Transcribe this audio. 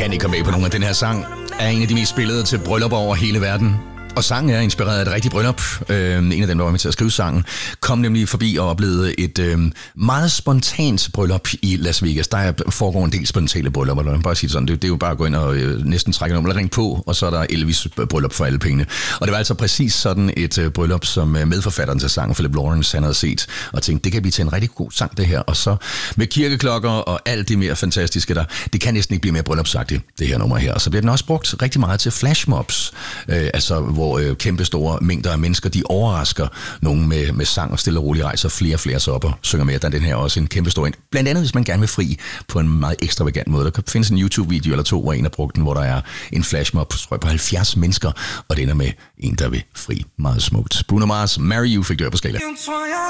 kan ikke komme med på nogen af den her sang. Er en af de mest spillede til bryllupper over hele verden. Og sangen er inspireret af et rigtigt bryllup. En af dem, der var med til at skrive sangen, kom nemlig forbi og oplevede et meget spontant bryllup i Las Vegas. Der foregår en del spontane bryllupper. Lad mig bare sige sådan. Det er jo bare at gå ind og næsten trække nummer, ringe på, og så er der Elvis bryllup for alle pengene. Og det var altså præcis sådan et bryllup, som medforfatteren til sangen, Philip Lawrence, han havde set og tænkte, det kan blive til en rigtig god sang, det her. Og så med kirkeklokker og alt det mere fantastiske der, det kan næsten ikke blive mere bryllupsagtigt, det her nummer her. Og så bliver den også brugt rigtig meget til flashmobs, hvor kæmpe store mængder af mennesker, de overrasker nogen med sang og stille og roligt rejser flere sig op og synger med. Der er den her også en kæmpe stor en. Blandt andet, hvis man gerne vil fri på en meget ekstravagant måde. Der kan findes en YouTube-video eller to, hvor en har brugt den, hvor der er en flashmob på 70 mennesker, og det ender med en, der vil fri meget smukt. Bruno Mars, Marry You fik dør på skala.